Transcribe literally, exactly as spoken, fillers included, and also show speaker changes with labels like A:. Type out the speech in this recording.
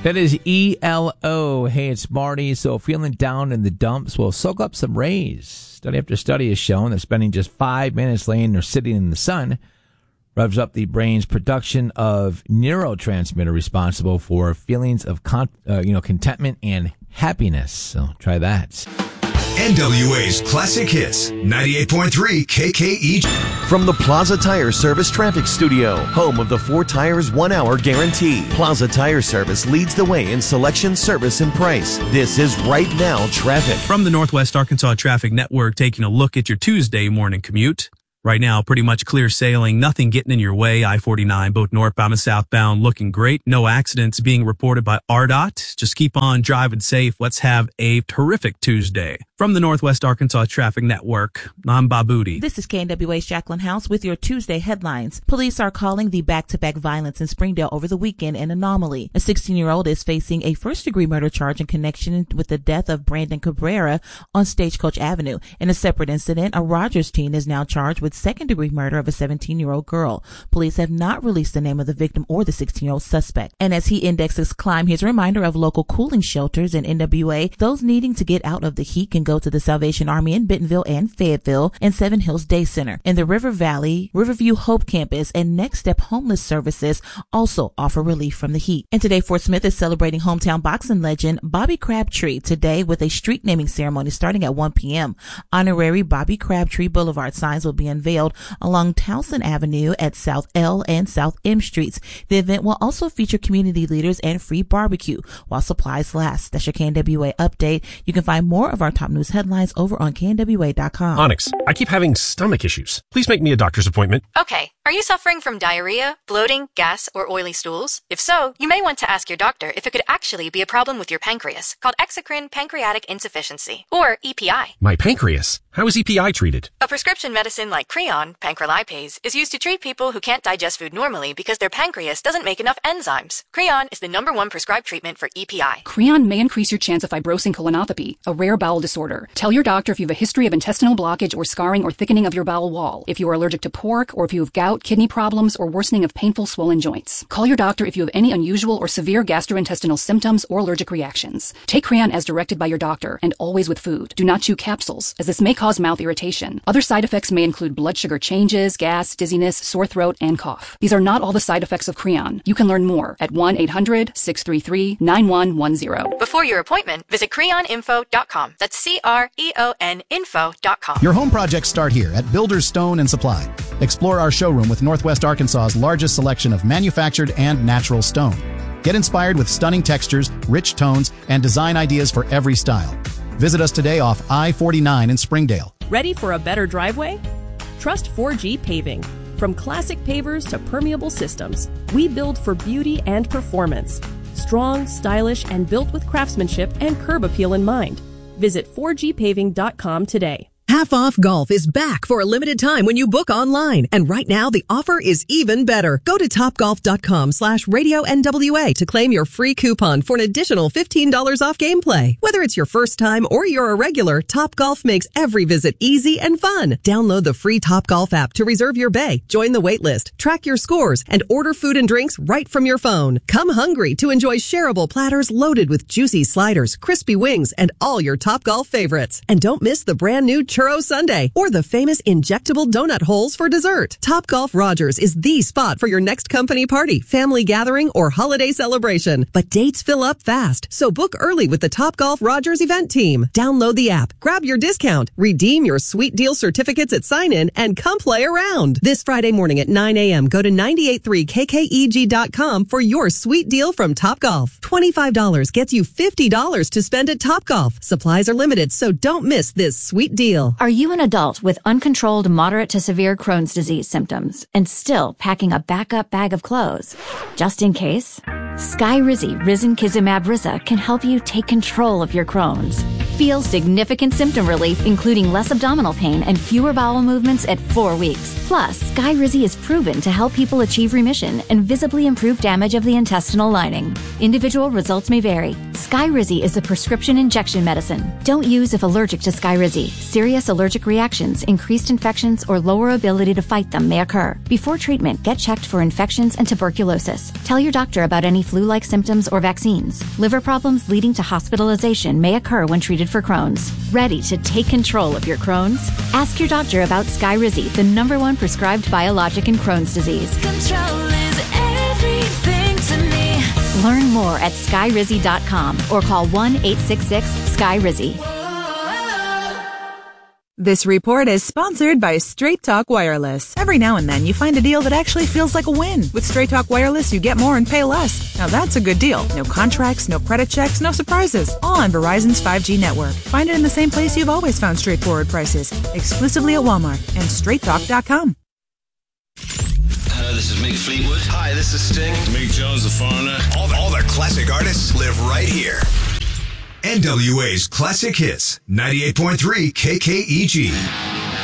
A: That is E L O. Hey, it's Marty. So feeling down in the dumps? Well, soak up some rays. Study after study has shown that spending just five minutes laying or sitting in the sun revs up the brain's production of neurotransmitter responsible for feelings of con- uh, you know contentment and happiness. So try that.
B: N W A's Classic Hits, ninety-eight point three K K E G.
C: From the Plaza Tire Service Traffic Studio, home of the four tires, one hour guarantee. Plaza Tire Service leads the way in selection, service, and price. This is Right Now Traffic.
D: From the Northwest Arkansas Traffic Network, taking a look at your Tuesday morning commute. Right now, pretty much clear sailing, nothing getting in your way. I forty-nine, both northbound and southbound, looking great. No accidents being reported by R D O T. Just keep on driving safe. Let's have a terrific Tuesday. From the Northwest Arkansas Traffic Network, I'm Babudi.
E: This is K N W A's Jacqueline House with your Tuesday headlines. Police are calling the back-to-back violence in Springdale over the weekend an anomaly. A sixteen-year-old is facing a first-degree murder charge in connection with the death of Brandon Cabrera on Stagecoach Avenue. In a separate incident, a Rogers teen is now charged with second-degree murder of a seventeen-year-old girl. Police have not released the name of the victim or the sixteen-year-old suspect. And as heat indexes climb, here's a reminder of local cooling shelters in N W A. Those needing to get out of the heat can go to the Salvation Army in Bentonville and Fayetteville and Seven Hills Day Center. In the River Valley, Riverview Hope Campus and Next Step Homeless Services also offer relief from the heat. And today, Fort Smith is celebrating hometown boxing legend Bobby Crabtree today with a street naming ceremony starting at one p.m. Honorary Bobby Crabtree Boulevard signs will be unveiled along Towson Avenue at South L and South M Streets. The event will also feature community leaders and free barbecue while supplies last. That's your K N W A update. You can find more of our top news headlines over on K N W A dot com.
F: Onyx, I keep having stomach issues. Please make me a doctor's appointment.
G: Okay. Are you suffering from diarrhea, bloating, gas, or oily stools? If so, you may want to ask your doctor if it could actually be a problem with your pancreas, called exocrine pancreatic insufficiency, or E P I.
F: My pancreas? How is E P I treated?
G: A prescription medicine like Creon, pancrelipase, is used to treat people who can't digest food normally because their pancreas doesn't make enough enzymes. Creon is the number one prescribed treatment for E P I.
H: Creon may increase your chance of fibrosing colonopathy, a rare bowel disorder. Tell your doctor if you have a history of intestinal blockage or scarring or thickening of your bowel wall, if you are allergic to pork, or if you have gout, kidney problems, or worsening of painful swollen joints. Call your doctor if you have any unusual or severe gastrointestinal symptoms or allergic reactions. Take Creon as directed by your doctor and always with food. Do not chew capsules, as this may cause mouth irritation. Other side effects may include blood sugar changes, gas, dizziness, sore throat, and cough. These are not all the side effects of Creon. You can learn more at one eight hundred six three three nine one one zero.
G: Before your appointment, visit creon info dot com. That's C R E O N info dot com.
I: Your home projects start here at Builders Stone and Supply. Explore our showroom with Northwest Arkansas's largest selection of manufactured and natural stone. Get inspired with stunning textures, rich tones, and design ideas for every style. Visit us today off I forty-nine in Springdale.
J: Ready for a better driveway? Trust four G Paving. From classic pavers to permeable systems, we build for beauty and performance. Strong, stylish, and built with craftsmanship and curb appeal in mind. Visit four G paving dot com today.
K: Half Off Golf is back for a limited time when you book online. And right now, the offer is even better. Go to topgolf.com slash radio NWA to claim your free coupon for an additional fifteen dollars off gameplay. Whether it's your first time or you're a regular, Topgolf makes every visit easy and fun. Download the free Topgolf app to reserve your bay, join the wait list, track your scores, and order food and drinks right from your phone. Come hungry to enjoy shareable platters loaded with juicy sliders, crispy wings, and all your Topgolf favorites. And don't miss the brand new Churro Sundae or the famous injectable donut holes for dessert. Topgolf Rogers is the spot for your next company party, family gathering, or holiday celebration. But dates fill up fast, so book early with the Topgolf Rogers event team. Download the app, grab your discount, redeem your sweet deal certificates at sign-in, and come play around. This Friday morning at nine a.m., go to ninety-eight point three K K E G dot com for your sweet deal from Topgolf. twenty-five dollars gets you fifty dollars to spend at Topgolf. Supplies are limited, so don't miss this sweet deal.
L: Are you an adult with uncontrolled moderate to severe Crohn's disease symptoms and still packing a backup bag of clothes? Just in case, Skyrizi Risankizumab Riza can help you take control of your Crohn's. Feel significant symptom relief, including less abdominal pain and fewer bowel movements at four weeks. Plus, Skyrizi is proven to help people achieve remission and visibly improve damage of the intestinal lining. Individual results may vary. Skyrizi is a prescription injection medicine. Don't use if allergic to Skyrizi. Serious allergic reactions, increased infections, or lower ability to fight them may occur. Before treatment, get checked for infections and tuberculosis. Tell your doctor about any flu-like symptoms or vaccines. Liver problems leading to hospitalization may occur when treated for Crohn's. Ready to take control of your Crohn's? Ask your doctor about Skyrizi, the number one prescribed biologic in Crohn's disease.
M: Control is everything to me.
L: Learn more at skyrizi dot com or call one eight six six sky rizi.
N: This report is sponsored by Straight Talk Wireless. Every now and then you find a deal that actually feels like a win. With Straight Talk Wireless, you get more and pay less. Now that's a good deal. No contracts, no credit checks, no surprises. All on Verizon's five G network. Find it in the same place you've always found straightforward prices. Exclusively at Walmart and straight talk dot com.
O: Hello, this is Mick Fleetwood.
B: Hi, this is Sting.
P: Mick Jones, the Foreigner.
B: All the, all the classic artists live right here. N W A's Classic Hits, ninety-eight point three K K E G.